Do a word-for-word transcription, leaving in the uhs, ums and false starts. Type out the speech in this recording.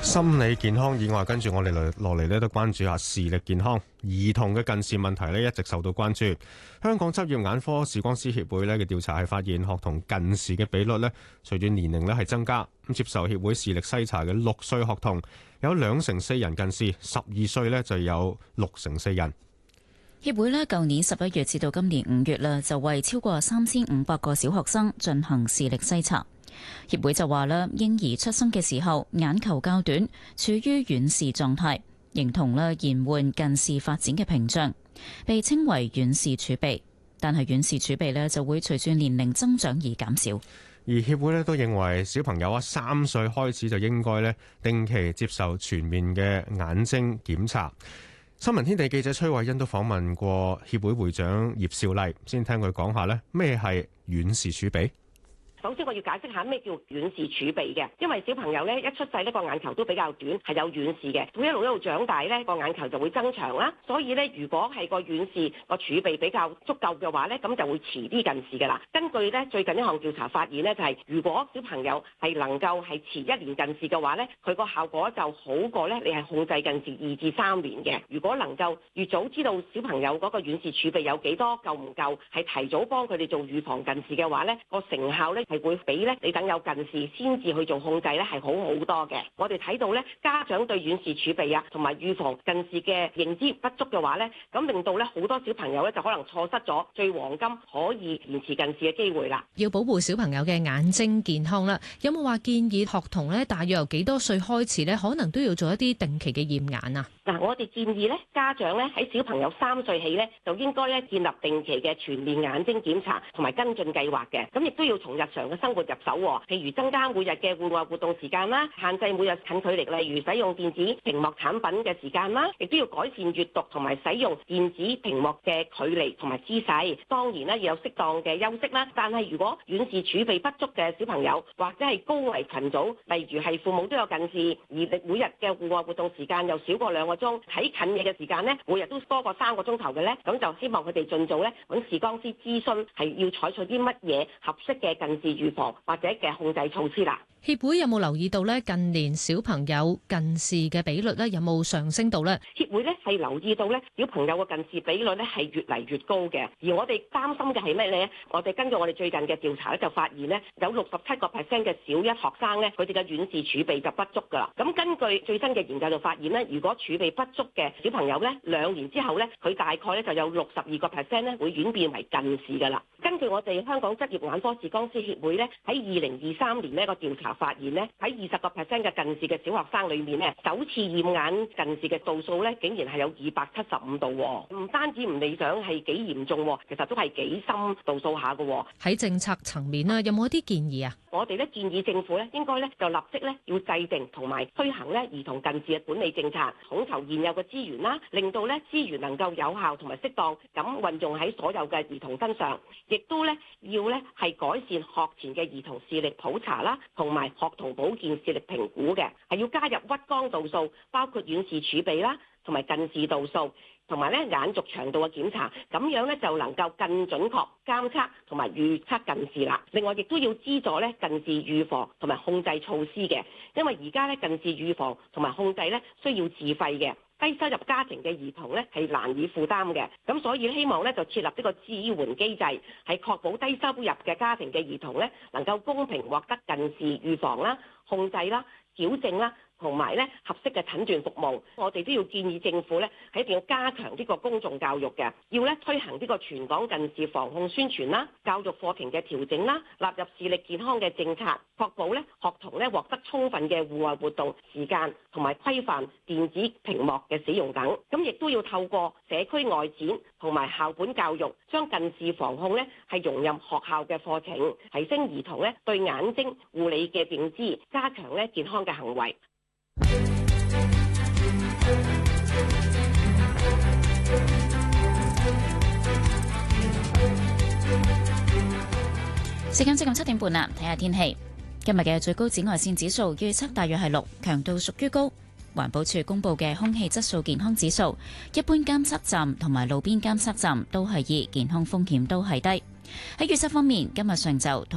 心理健康以外，跟住我哋落嚟咧都關注下視力健康。兒童嘅近視問題咧一直受到關注。香港執業眼科視光師協會咧嘅調查係發現，學童近視嘅比率咧隨住年齡咧係增加。咁接受協會視力篩查嘅六歲學童有兩成四人近視，十二歲咧就有六成四人。 協會咧舊年十一月至到今年五月啦，就為超過三千五百個小學生進行視力篩查。協會就話啦，嬰兒出生嘅時候眼球較短，處於遠視狀態，形同咧延緩近視發展嘅屏障，被稱為遠視儲備。但係遠視儲備咧就會隨住年齡增長而減少。 而協會咧都認為小朋友啊三歲開始就應該咧定期接受全面嘅眼睛檢查。新聞天地記者崔慧欣都訪問過協會會長葉少麗，先聽佢講下咧咩係遠視儲備。 首先我要解釋下咩叫遠視儲備嘅，因為小朋友咧一出世呢個眼球都比較短，係有遠視嘅，會一路一路長大咧個眼球就會增長啦。所以咧如果係個遠視個儲備比較足夠嘅話咧，咁就會遲啲近視㗎啦。根據咧最近一項調查發現咧，就係如果小朋友係能夠係遲一年近視嘅話咧，佢個效果就好過咧你係控制近視二至三年嘅。如果能夠越早知道小朋友嗰個遠視儲備有幾多夠唔夠，係提早幫佢哋做預防近視嘅話咧，個成效咧係會比咧你等有近視先至去做控制咧係好好多嘅。我哋睇到咧家長對遠視儲備啊同埋預防近視嘅認知不足嘅話咧，咁令到咧好多小朋友咧就可能錯失咗最黃金可以延遲近視嘅機會啦。 要保護小朋友嘅眼睛健康啦，有冇話建議學童咧大約由幾多歲開始咧可能都要做一啲定期嘅驗眼啊？ 嗱，我哋建議咧家長咧喺小朋友三歲起咧就應該咧建立定期嘅全面眼睛檢查同埋跟進計劃嘅，咁亦都要從日常嘅生活入手，譬如增加每日嘅戶外活動時間啦，限制每日近距離，例如使用電子屏幕產品嘅時間啦，亦都要改善閱讀同埋使用電子屏幕嘅距離同埋姿勢。當然啦，要有適當嘅休息啦。但係如果遠視儲備不足嘅小朋友，或者係高危群組，例如係父母都有近視，而你每日嘅戶外活動時間又少過兩個鐘，睇近嘢嘅時間呢，每日都多過三個鐘頭嘅呢，咁就希望佢哋盡早咧揾視光師諮詢，係要採取啲乜嘢合適嘅近視預防或者嘅控制措施啦。 協會有冇留意到咧近年小朋友近視嘅比率咧有冇上升到咧？ 協會咧係留意到咧小朋友嘅近視比率咧係越嚟越高嘅，而我哋擔心嘅係咩咧？我哋根據我哋最近嘅調查咧就發現咧有六十七個 percent 嘅小一學生咧佢哋嘅遠視儲備就不足㗎啦。咁根據最新嘅研究就發現咧，如果儲備不足嘅小朋友咧兩年之後咧佢大概咧就有六十二個 percent 咧會演變為近視㗎啦。根據我哋香港執業眼科視光師協會咧喺二零二三年呢個調查發現咧，喺二十個 percent 嘅近視嘅小學生裏面咧，首次驗眼近視嘅度數咧，竟然係有二百七十五度，唔單止唔理想，係幾嚴重，其實都係幾深度數下嘅。 喺政策層面啦，有冇一啲建議啊？ 我哋咧建議政府咧應該咧就立即咧要制定同埋推行咧兒童近視嘅管理政策，統籌現有嘅資源啦，令到咧資源能夠有效同埋適當咁運用喺所有嘅兒童身上，亦都咧要咧係改善學前嘅兒童視力普查啦，同埋學童保健視力評估嘅，係要加入屈光度數，包括遠視儲備啦，同埋近視度數，同埋咧眼軸長度嘅檢查，咁樣咧就能夠更準確監測同埋預測近視啦。另外亦都要資助咧近視預防同埋控制措施嘅，因為而家咧近視預防同埋控制咧需要自費嘅。低收入家庭嘅兒童咧係難以負擔嘅，咁所以希望咧就設立呢個支援機制，係確保低收入嘅家庭嘅兒童咧能夠公平獲得近視預防啦、控制啦、矯正啦，同埋咧合適嘅診斷服務。我哋都要建議政府咧係一定要加強呢個公眾教育嘅，要咧推行呢個全港近視防控宣傳啦、教育課程嘅調整啦、納入視力健康嘅政策，確保咧學童咧獲得充分嘅戶外活動時間，同埋規範電子屏幕嘅使用等。咁亦都要透過社區外展同埋校本教育，將近視防控咧係融入學校嘅課程，提升兒童咧對眼睛護理嘅認知，加強咧健康嘅行為。 時間接近七點半啦，睇下天氣。今日嘅最高紫外線指數預測大約係六，強度屬於高。環保署公布嘅空氣質素健康指數，一般監測站同埋路邊監測站都係二，健康風險都係低。喺預測方面，今日上晝